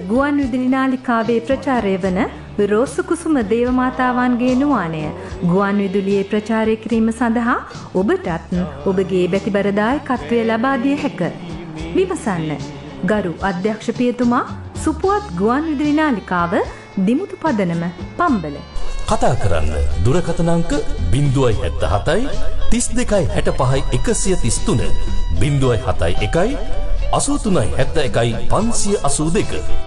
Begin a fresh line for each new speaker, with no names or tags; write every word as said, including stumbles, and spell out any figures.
ගුවන් විදුලි නාලිකාවේ ප්‍රචාරය වන රෝස කුසුම දේවමාතාවන්ගේ නුවාණය ගුවන් විදුලියේ ප්‍රචාරය කිරීම සඳහා ඔබටත් ඔබගේ බැතිබර දායකත්වය ලබා දිය හැක. විමසන්න. ගරු අධ්‍යක්ෂ පියතුමා, සුපුවත් ගුවන් විදුලි නාලිකාව, දිමුතු පදනම, පම්බල.
කතා කරන්න දුරකථන අංක ज़ीरो सात सात तीस दो साठ पाँच एक सौ तीस तीन ज़ीरो सात एक अस्सी तीन सात एक पाँच अस्सी दो